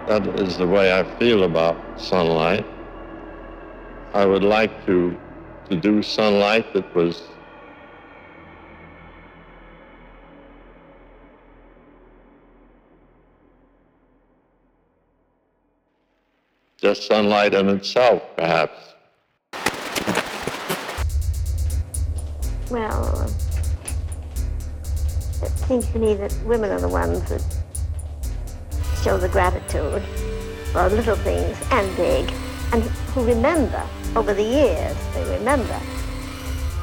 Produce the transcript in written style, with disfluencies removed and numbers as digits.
That is the way I feel about sunlight. I would like to do sunlight that was just sunlight in itself, perhaps. Well, it seems to me that women are the ones that show the gratitude for little things and big, and who remember over the years, they remember